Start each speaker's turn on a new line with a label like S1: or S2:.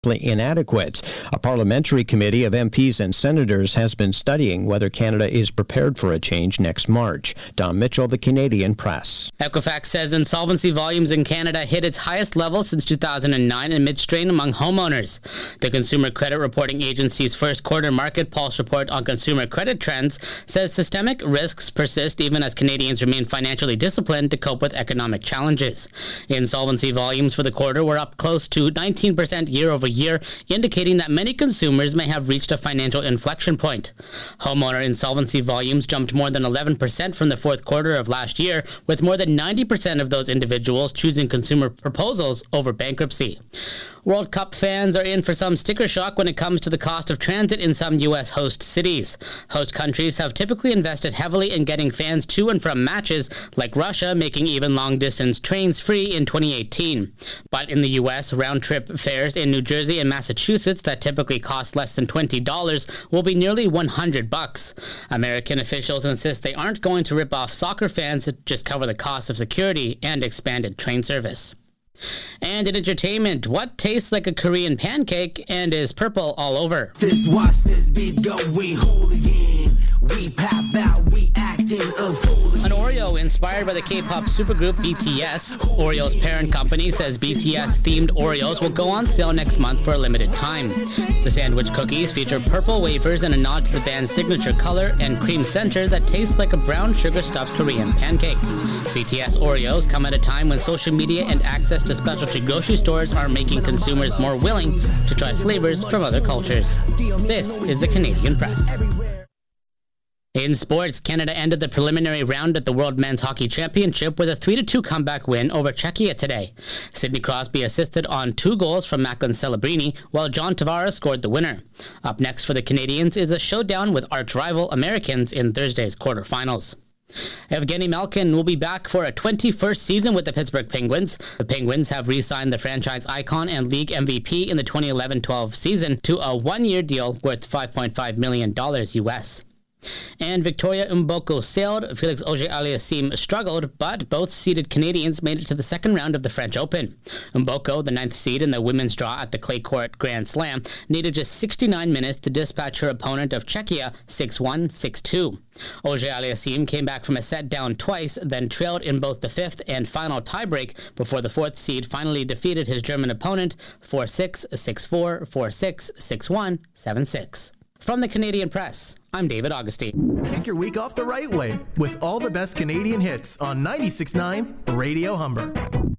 S1: inadequate. A parliamentary committee of MPs and senators has been studying whether Canada is prepared for a change next March. Don Mitchell, The Canadian Press.
S2: Equifax says insolvency volumes in Canada hit its highest level since 2009 amid strain among homeowners. The Consumer Credit Reporting Agency's first quarter Market Pulse report on consumer credit trends says systemic risks persist even as Canadians remain financially disciplined to cope with economic challenges. Insolvency volumes for the quarter were up close to 19% year over year, indicating that many consumers may have reached a financial inflection point. Homeowner insolvency volumes jumped more than 11% from the fourth quarter of last year, with more than 90% of those individuals choosing consumer proposals over bankruptcy. World Cup fans are in for some sticker shock when it comes to the cost of transit in some U.S. host cities. Host countries have typically invested heavily in getting fans to and from matches, like Russia making even long-distance trains free in 2018. But in the U.S., round-trip fares in New Jersey and Massachusetts that typically cost less than $20 will be nearly $100. American officials insist they aren't going to rip off soccer fans, just cover the cost of security and expanded train service. And in entertainment, what tastes like a Korean pancake and is purple all over?
S3: Watch this beat go, we hooligan. We pop out, we acting a fool.
S2: An Oreo inspired by the K-pop supergroup BTS. Oreo's parent company says BTS-themed Oreos will go on sale next month for a limited time. The sandwich cookies feature purple wafers and a nod to the band's signature color and cream center that tastes like a brown sugar-stuffed Korean pancake. BTS Oreos come at a time when social media and access to specialty grocery stores are making consumers more willing to try flavors from other cultures. This is the Canadian Press. In sports, Canada ended the preliminary round at the World Men's Hockey Championship with a 3-2 comeback win over Czechia today. Sidney Crosby assisted on 2 goals from Macklin Celebrini, while John Tavares scored the winner. Up next for the Canadians is a showdown with arch-rival Americans in Thursday's quarterfinals. Evgeny Malkin will be back for a 21st season with the Pittsburgh Penguins. The Penguins have re-signed the franchise icon and league MVP in the 2011-12 season to a 1-year deal worth $5.5 million US. And Victoria Mboko sailed, Felix Auger-Aliassime struggled, but both seeded Canadians made it to the second round of the French Open. Mboko, the 9th seed in the women's draw at the Clay Court Grand Slam, needed just 69 minutes to dispatch her opponent of Czechia 6-1, 6-2. Auger-Aliassime came back from a set down twice, then trailed in both the 5th and final tiebreak before the 4th seed finally defeated his German opponent 4-6, 6-4, 4-6, 6-1, 7-6. From the Canadian Press, I'm David Augustine.
S4: Kick your week off the right way with all the best Canadian hits on 96.9 Radio Humber.